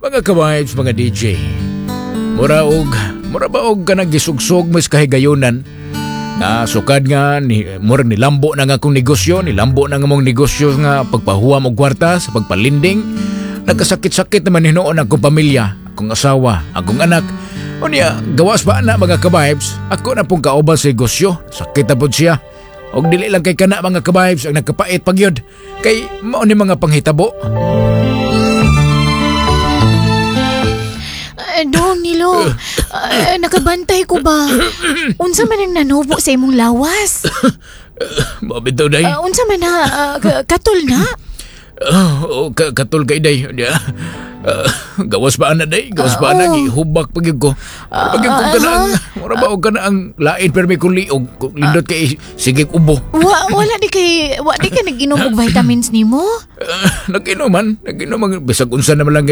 Mga ka-vibes, mga DJ. Mura ba og ka nagisugsog mas kahigayunan? Na sukad nga mura nilambo na nga akong negosyo, nilambo na nga mong negosyo nga pagpahuwa mo kwarta sa pagpalinding. Nagkasakit-sakit naman hinoon akong pamilya, akong asawa, akong anak. O niya, gawas ba na mga ka-vibes? Ako na pong kauban sa negosyo, sakit na po siya. Og dili lang kay kana mga ka-vibes ang nagkapait pagyod. Kay mao ni mga panghitabo. Dong, Nilo, nakabantay ko ba? Unsa man ang nanubo sa imong lawas? Mabitaw, day. Unsa man na, katol na? Katol kay day. Gawas pa na day. Gawas pa na. Hubak pag ko. Pag ko ka na ang, mura ba o ka na ang lain pero may kuliog. Lindot kay sigig ubo. Wala di ka nag-inom og vitamins nimo? Nag-inom man. Bisag unsa naman lang